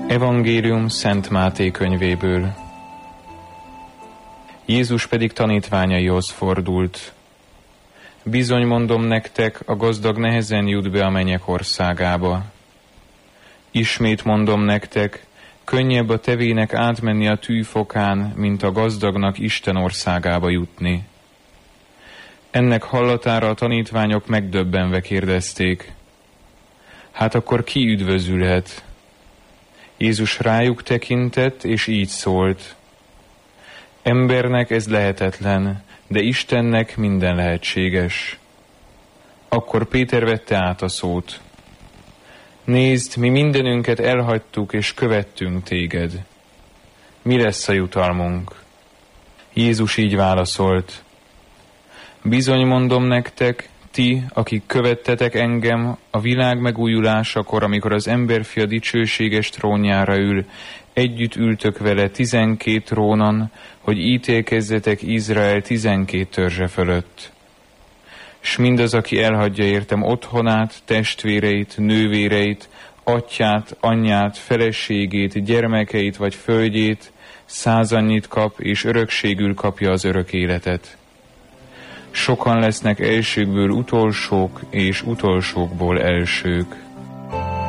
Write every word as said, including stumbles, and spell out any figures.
Evangélium Szent Máté könyvéből. Jézus pedig tanítványaihoz fordult. Bizony mondom nektek, a gazdag nehezen jut be a mennyek országába. Ismét mondom nektek, könnyebb a tevének átmenni a tűfokán, mint a gazdagnak Isten országába jutni. Ennek hallatára a tanítványok megdöbbenve kérdezték: hát akkor ki üdvözülhet? Jézus rájuk tekintett, és így szólt: embernek ez lehetetlen, de Istennek minden lehetséges. Akkor Péter vette át a szót: nézd, mi mindenünket elhagytuk, és követtünk téged. Mi lesz a jutalmunk? Jézus így válaszolt: bizony mondom nektek, ti, akik követtetek engem, a világ megújulásakor, amikor az emberfia dicsőséges trónjára ül, együtt ültök vele tizenkét trónon, hogy ítélkezzetek Izrael tizenkét törzse fölött. S mindaz, aki elhagyja értem otthonát, testvéreit, nővéreit, atyját, anyját, feleségét, gyermekeit vagy földjét, százannyit kap, és örökségül kapja az örök életet. Sokan lesznek elsőkből utolsók, és utolsókból elsők.